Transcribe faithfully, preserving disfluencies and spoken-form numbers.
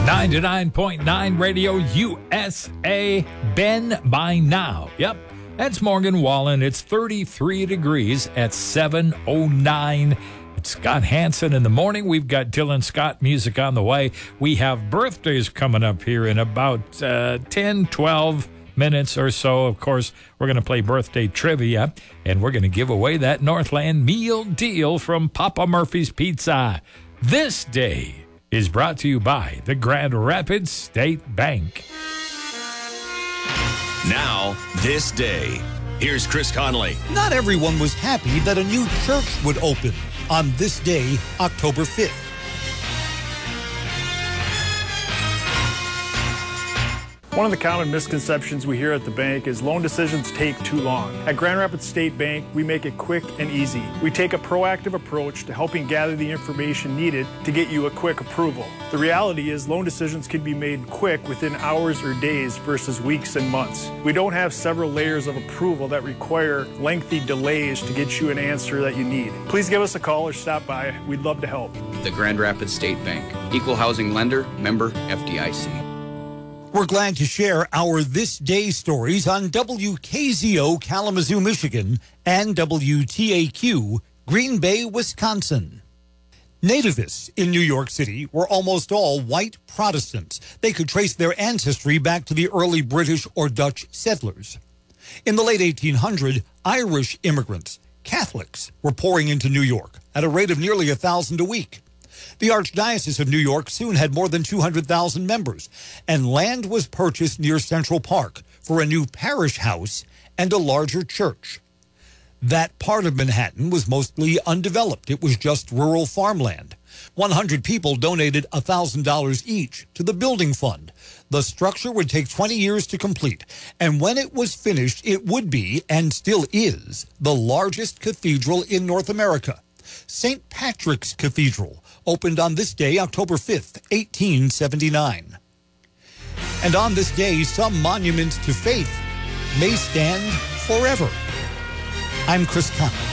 ninety-nine point nine Radio U S A, Ben by now. Yep, that's Morgan Wallen. It's thirty-three degrees at seven oh nine. It's Scott Hansen in the morning. We've got Dylan Scott music on the way. We have birthdays coming up here in about uh, ten, twelve minutes or so. Of course, we're going to play birthday trivia, and we're going to give away that Northland meal deal from Papa Murphy's Pizza. This day is brought to you by the Grand Rapids State Bank. Now, this day. Here's Chris Conley. Not everyone was happy that a new church would open on this day, October fifth. One of the common misconceptions we hear at the bank is loan decisions take too long. At Grand Rapids State Bank, we make it quick and easy. We take a proactive approach to helping gather the information needed to get you a quick approval. The reality is loan decisions can be made quick within hours or days versus weeks and months. We don't have several layers of approval that require lengthy delays to get you an answer that you need. Please give us a call or stop by. We'd love to help. The Grand Rapids State Bank. Equal housing lender, member F D I C. We're glad to share our This Day stories on W K Z O Kalamazoo, Michigan, and W T A Q Green Bay, Wisconsin. Nativists in New York City were almost all white Protestants. They could trace their ancestry back to the early British or Dutch settlers. In the late eighteen hundreds, Irish immigrants, Catholics, were pouring into New York at a rate of nearly a thousand a week. The Archdiocese of New York soon had more than two hundred thousand members, and land was purchased near Central Park for a new parish house and a larger church. That part of Manhattan was mostly undeveloped. It was just rural farmland. one hundred people donated one thousand dollars each to the building fund. The structure would take twenty years to complete, and when it was finished, it would be, and still is, the largest cathedral in North America. Saint Patrick's Cathedral opened on this day, October fifth, eighteen seventy-nine. And on this day, some monuments to faith may stand forever. I'm Chris Conley.